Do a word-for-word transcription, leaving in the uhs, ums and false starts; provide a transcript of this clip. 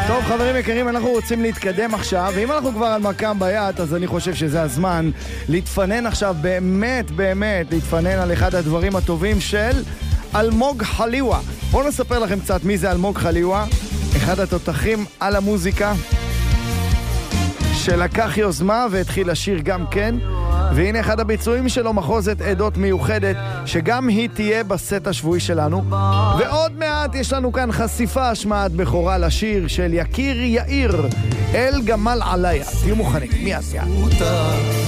טוב, חברים יקרים, אנחנו רוצים להתקדם עכשיו, ואם אנחנו כבר על מקם ביד, אז אני חושב שזה הזמן להתפנן עכשיו, באמת, באמת, להתפנן על אחד הדברים הטובים של אלמוג חליווה. בואו נספר לכם קצת מי זה אלמוג חליווה, אחד התותחים על המוזיקה, שלקח יוזמה והתחיל לשיר גם כן, והנה אחד הביצועים שלו, מחוזת עדות מיוחדת, שגם היא תהיה בסט השבועי שלנו. ועוד מעט יש לנו כאן חשיפה, השמעת בכורה לשיר של יקיר יאיר, אל גמל עליה. תהיו מוכנים, מיד מיד.